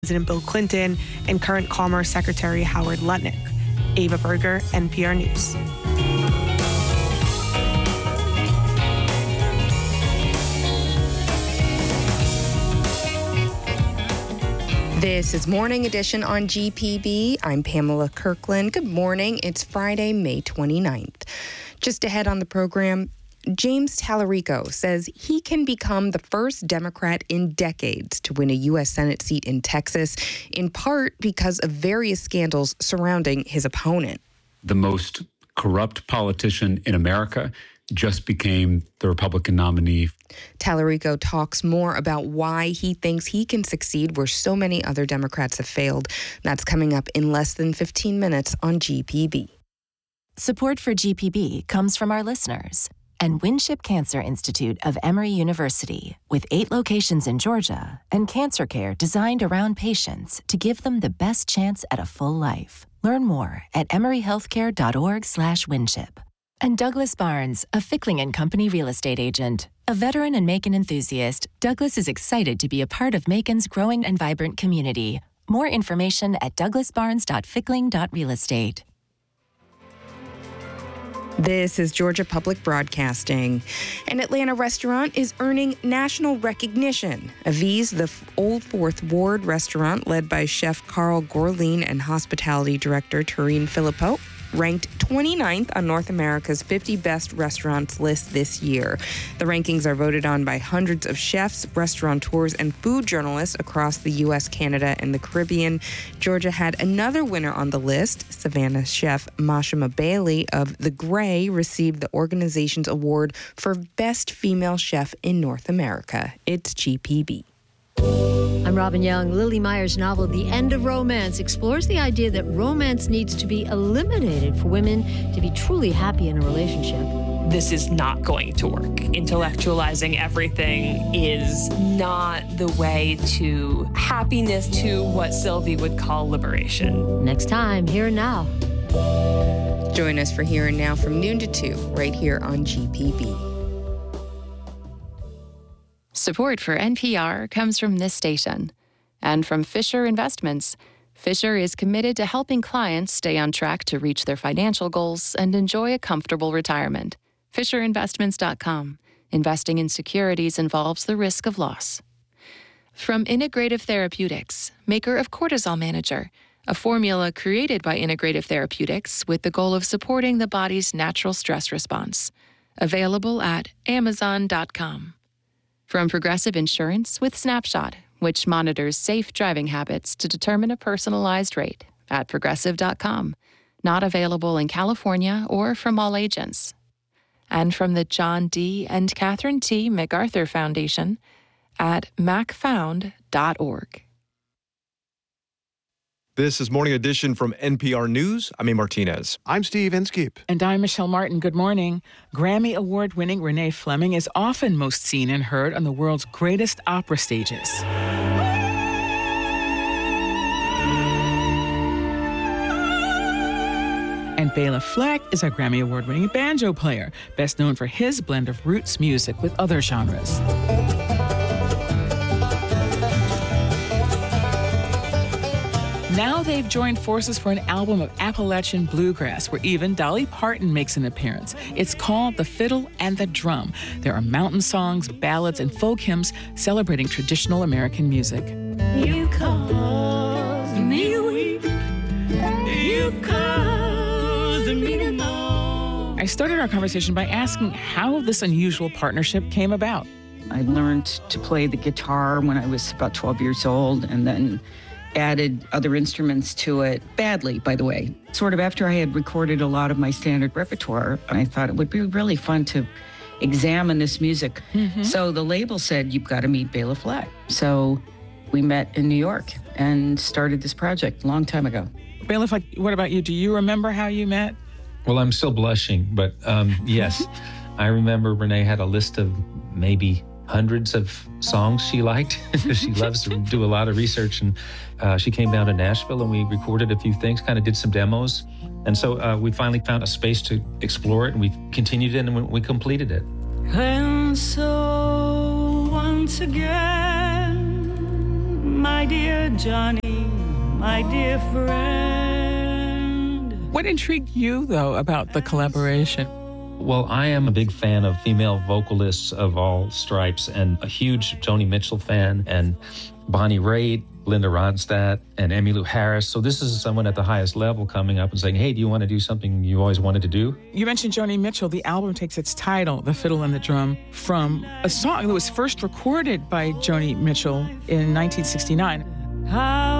President Bill Clinton and current Commerce Secretary Howard Lutnick. Ava Berger, NPR News. This is Morning Edition on GPB. I'm Pamela Kirkland. Good morning. It's Friday, May 29th. Just ahead on the program, James Tallarico says he can become the first Democrat in decades to win a U.S. Senate seat in Texas, in part because of various scandals surrounding his opponent. The most corrupt politician in America just became the Republican nominee. Tallarico talks more about why he thinks he can succeed where so many other Democrats have failed. That's coming up in less than 15 minutes on GPB. Support for GPB comes from our listeners and Winship Cancer Institute of Emory University, with 8 locations in Georgia and cancer care designed around patients to give them the best chance at a full life. Learn more at emoryhealthcare.org/Winship. And Douglas Barnes, a Fickling & Company real estate agent. A veteran and Macon enthusiast, Douglas is excited to be a part of Macon's growing and vibrant community. More information at douglasbarnes.fickling.realestate. This is Georgia Public Broadcasting. An Atlanta restaurant is earning national recognition. Aviz, the Old Fourth Ward restaurant led by Chef Carl Gorleen and hospitality director Tareen Filippo, ranked 29th on North America's 50 Best Restaurants list this year. The rankings are voted on by hundreds of chefs, restaurateurs, and food journalists across the U.S., Canada, and the Caribbean. Georgia had another winner on the list. Savannah chef Mashima Bailey of The Gray received the organization's award for Best Female Chef in North America. It's GPB. I'm Robin Young. Lily Meyer's novel, The End of Romance, explores the idea that romance needs to be eliminated for women to be truly happy in a relationship. This is not going to work. Intellectualizing everything is not the way to happiness, to what Sylvie would call liberation. Next time, Here and Now. Join us for Here and Now from noon to 2, right here on GPB. Support for NPR comes from this station and from Fisher Investments. Fisher is committed to helping clients stay on track to reach their financial goals and enjoy a comfortable retirement. FisherInvestments.com. Investing in securities involves the risk of loss. From Integrative Therapeutics, maker of Cortisol Manager, a formula created by Integrative Therapeutics with the goal of supporting the body's natural stress response. Available at Amazon.com. From Progressive Insurance with Snapshot, which monitors safe driving habits to determine a personalized rate at Progressive.com. Not available in California or from all agents. And from the John D. and Catherine T. MacArthur Foundation at macfound.org. This is Morning Edition from NPR News. I'm A. Martinez. I'm Steve Inskeep. And I'm Michelle Martin. Good morning. Grammy Award-winning Renee Fleming is often most seen and heard on the world's greatest opera stages. And Bela Fleck is a Grammy Award-winning banjo player, best known for his blend of roots music with other genres. Now they've joined forces for an album of Appalachian bluegrass, where even Dolly Parton makes an appearance. It's called The Fiddle and the Drum. There are mountain songs, ballads, and folk hymns celebrating traditional American music. You caused me to weep. You caused me to moan. I started our conversation by asking how this unusual partnership came about. I learned to play the guitar when I was about 12 years old, and then added other instruments to it, badly, by the way. Sort of after I had recorded a lot of my standard repertoire, I thought it would be really fun to examine this music. Mm-hmm. So the label said, you've got to meet Bela Fleck. So we met in New York and started this project a long time ago. Bela Fleck, what about you? Do you remember how you met? Well, I'm still blushing, but yes. I remember Renee had a list of maybe hundreds of songs she liked. She loves to do a lot of research, and she came down to Nashville and we recorded a few things, kind of did some demos. And so we finally found a space to explore it, and we continued it and we completed it. And so once again, my dear Johnny, my dear friend. What intrigued you, though, about the collaboration? Well, I am a big fan of female vocalists of all stripes and a huge Joni Mitchell fan, and Bonnie Raitt, Linda Ronstadt, and Emmylou Harris. So this is someone at the highest level coming up and saying, hey, do you want to do something you always wanted to do? You mentioned Joni Mitchell. The album takes its title, The Fiddle and the Drum, from a song that was first recorded by Joni Mitchell in 1969. How